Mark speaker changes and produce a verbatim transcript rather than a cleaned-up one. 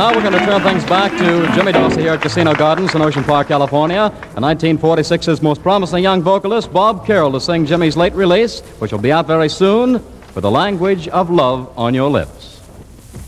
Speaker 1: Now we're going to turn things back to Jimmy Dorsey here at Casino Gardens in Ocean Park, California, and nineteen forty-six's most promising young vocalist, Bob Carroll, to sing Jimmy's late release, which will be out very soon, For the Language of Love on Your Lips.